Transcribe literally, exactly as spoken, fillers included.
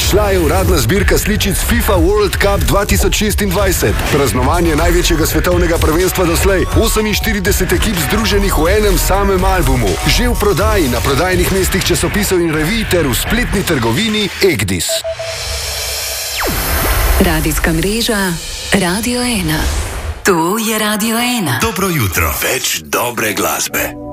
Izšla je uradna zbirka sličic FIFA World Cup dva tisoč šestindvajset. Praznovanje največjega svetovnega prvenstva doslej. oseminštirideset ekip združenih v enem samem albumu. Že v prodaji na prodajnih mestih časopisov in revij ter v spletni trgovini Egdis. Radijska mreža Radio ena. To je Radio ena. Dobro jutro. Več dobre glasbe.